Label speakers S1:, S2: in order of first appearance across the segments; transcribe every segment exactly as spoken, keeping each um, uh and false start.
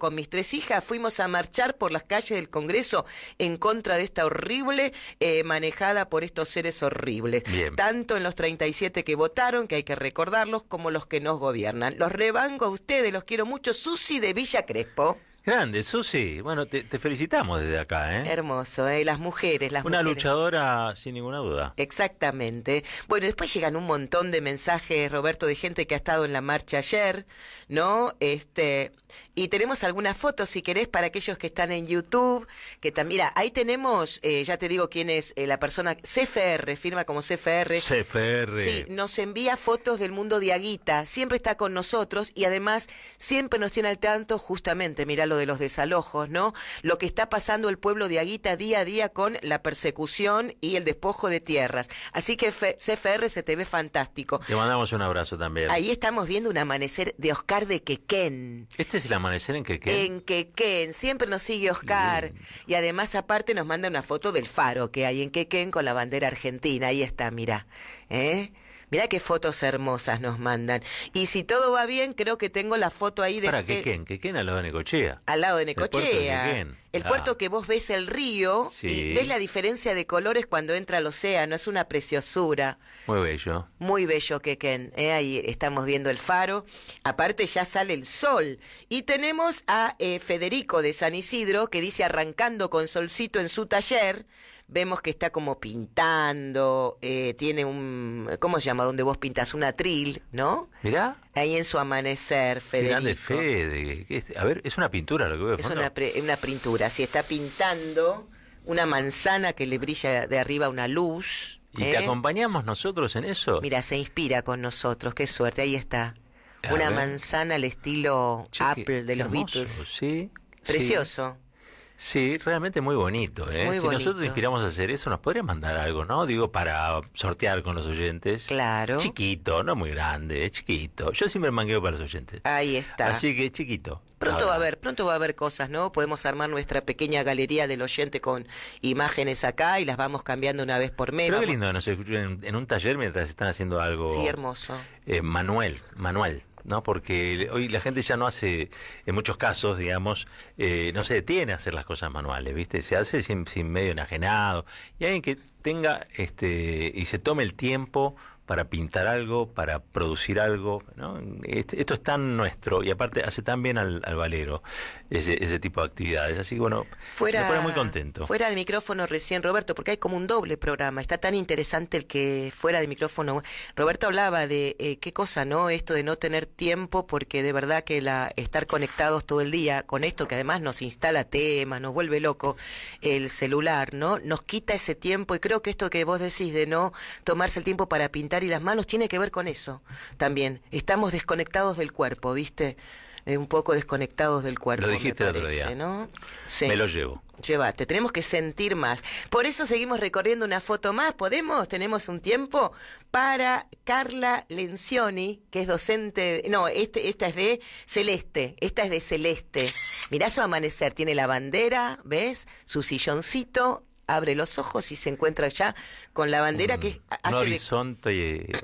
S1: con mis tres hijas, fuimos a marchar por las calles del Congreso en contra de esta horrible eh, manejada por estos seres horribles.
S2: Bien.
S1: Tanto en los treinta y siete que votaron, que hay que recordarlos, como los que nos gobiernan. Los rebanco a ustedes, los quiero mucho. Susi de Villa Crespo.
S2: Grande, Susi. Bueno, te, te felicitamos desde acá, ¿eh?
S1: Hermoso, ¿eh? Las mujeres, las
S2: Una
S1: mujeres.
S2: luchadora sin ninguna duda.
S1: Exactamente. Bueno, después llegan un montón de mensajes, Roberto, de gente que ha estado en la marcha ayer, ¿no? Este, y tenemos algunas fotos, si querés, para aquellos que están en YouTube, que también, mira, ahí tenemos, eh, ya te digo quién es eh, la persona, C F R, firma como C F R.
S2: C F R.
S1: Sí, nos envía fotos del mundo de Aguita, siempre está con nosotros y además siempre nos tiene al tanto, justamente, mirá lo de los desalojos, ¿no? Lo que está pasando el pueblo de Aguita día a día con la persecución y el despojo de tierras. Así que C F R se te ve fantástico.
S2: Te mandamos un abrazo también.
S1: Ahí estamos viendo un amanecer de Oscar de Quequén.
S2: ¿Este es el amanecer en Quequén?
S1: En Quequén, siempre nos sigue Oscar.
S2: Bien.
S1: Y además aparte nos manda una foto del faro que hay en Quequén con la bandera argentina. Ahí está, mirá. ¿Eh? Mirá qué fotos hermosas nos mandan. Y si todo va bien, creo que tengo la foto ahí de...
S2: ¿Para
S1: Fe...
S2: Quequén? Quequén al lado de Necochea.
S1: Al lado de
S2: El puerto de
S1: Necochea.
S2: Quequén.
S1: El
S2: Ah.
S1: puerto que vos ves el río
S2: Sí.
S1: y ves la diferencia de colores cuando entra al océano. Es una preciosura.
S2: Muy bello.
S1: Muy bello Quequén, ¿eh? Ahí estamos viendo el faro. Aparte ya sale el sol. Y tenemos a eh, Federico de San Isidro que dice arrancando con solcito en su taller. Vemos que está como pintando, eh, tiene un, ¿cómo se llama? Donde vos pintas un atril, ¿no?
S2: Mirá.
S1: Ahí en su amanecer,
S2: Qué
S1: Federico.
S2: grande Fede. ¿Qué- A ver, es una pintura lo que veo de
S1: Es
S2: fondo.
S1: una, pre- una pintura, si está pintando una manzana que le brilla de arriba una luz.
S2: ¿Y
S1: ¿eh?
S2: te acompañamos nosotros en eso?
S1: Mira, se inspira con nosotros, qué suerte, ahí está.
S2: A
S1: Una
S2: ver.
S1: manzana al estilo
S2: Che,
S1: Apple
S2: qué-
S1: de
S2: qué
S1: los
S2: hermoso,
S1: Beatles.
S2: Sí.
S1: Precioso.
S2: Sí, realmente muy bonito, ¿eh?
S1: Muy
S2: si nosotros
S1: bonito.
S2: te inspiramos a hacer eso, nos podrías mandar algo, ¿no? Digo, para sortear con los oyentes.
S1: Claro.
S2: Chiquito, no muy grande, chiquito. Yo siempre mangueo para los oyentes.
S1: Ahí está.
S2: Así que chiquito.
S1: Pronto
S2: Ahora.
S1: va a haber, pronto va a haber cosas, ¿no? Podemos armar nuestra pequeña galería del oyente con imágenes acá y las vamos cambiando una vez por mes.
S2: Pero qué
S1: Vamos-
S2: lindo que nos escuchen en, en un taller mientras están haciendo algo.
S1: Sí, hermoso.
S2: eh, manual, manual, ¿no? Porque hoy la gente ya no hace, en muchos casos, digamos, eh, no se detiene a hacer las cosas manuales, ¿viste? Se hace sin, sin medio enajenado. Y alguien que tenga, este, y se tome el tiempo para pintar algo, para producir algo, ¿no? Este- esto es tan nuestro y aparte hace tan bien al, al valero ese, ese tipo de actividades. Así que bueno,
S1: Fuera,
S2: me pone muy contento.
S1: Fuera de micrófono recién, Roberto, porque hay como un doble programa. Está tan interesante el que fuera de micrófono. Roberto hablaba de eh, qué cosa, ¿no? Esto de no tener tiempo, porque de verdad que la estar conectados todo el día con esto que además nos instala temas, nos vuelve loco el celular, ¿no? Nos quita ese tiempo y creo que esto que vos decís de no tomarse el tiempo para pintar y las manos tiene que ver con eso también. Estamos desconectados del cuerpo, ¿viste? Eh, un poco desconectados del cuerpo.
S2: Lo dijiste
S1: me
S2: el otro
S1: parece,
S2: día.
S1: ¿no? Sí.
S2: Me lo llevo.
S1: Llévate, tenemos que sentir más. Por eso seguimos recorriendo una foto más. ¿Podemos? ¿Tenemos un tiempo? Para Carla Lencioni, que es docente... No, este, esta es de Celeste. Esta es de Celeste. Mirá su amanecer. Tiene la bandera, ¿ves? Su silloncito. Abre los ojos y se encuentra ya con la bandera
S2: un,
S1: que
S2: un
S1: hace... de-
S2: horizonte eh,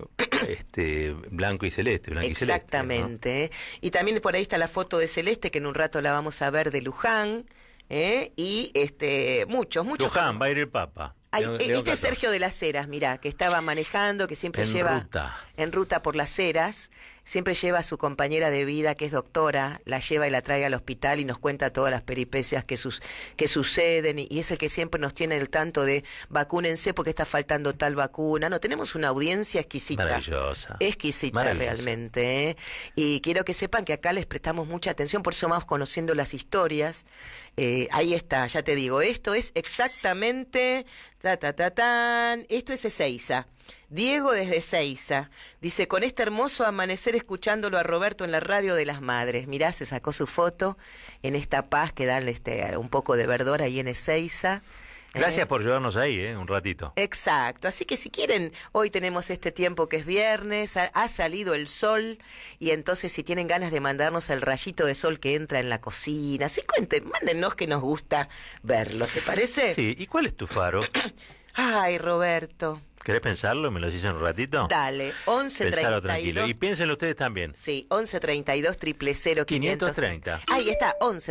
S2: este blanco y celeste, blanco y celeste, ¿no?
S1: Exactamente. ¿eh? Y también por ahí está la foto de Celeste, que en un rato la vamos a ver, de Luján. ¿eh? Y este muchos, muchos...
S2: Luján, va a ir el Papa.
S1: Ay,
S2: León-
S1: eh,
S2: León
S1: este es
S2: catorce.
S1: Sergio de las Heras, mirá, que estaba manejando, que siempre
S2: En
S1: lleva
S2: ruta.
S1: en ruta por las Heras, siempre lleva a su compañera de vida, que es doctora, la lleva y la trae al hospital y nos cuenta todas las peripecias que sus que suceden y, y es el que siempre nos tiene el tanto de vacúnense porque está faltando tal vacuna. No, tenemos una audiencia exquisita.
S2: Maravillosa.
S1: Exquisita
S2: Maravillosa.
S1: realmente, ¿eh? Y quiero que sepan que acá les prestamos mucha atención, por eso vamos conociendo las historias. Eh, ahí está, ya te digo, esto es exactamente, ta, ta, ta, tan, esto es Ezeiza. Diego desde Ezeiza dice, con este hermoso amanecer escuchándolo a Roberto en la radio de las madres. Mirá, se sacó su foto en esta paz que dan este, un poco de verdor ahí en Ezeiza.
S2: Gracias
S1: Eh,
S2: por llevarnos ahí, ¿eh? Un ratito.
S1: Exacto, así que si quieren, hoy tenemos este tiempo que es viernes, ha, ha salido el sol y entonces si tienen ganas de mandarnos el rayito de sol que entra en la cocina, sí, cuenten, mándennos que nos gusta verlo, ¿te parece?
S2: Sí, ¿y cuál es tu faro?
S1: Ay, Roberto,
S2: ¿Querés pensarlo? ¿Me lo decís en un ratito?
S1: dale, once
S2: Pensalo
S1: treinta y
S2: tranquilo.
S1: dos.
S2: Y piénsenlo ustedes también.
S1: Sí, once treinta y dos, triple cero,
S2: quinientos
S1: quinientos
S2: treinta.
S1: Ahí está, once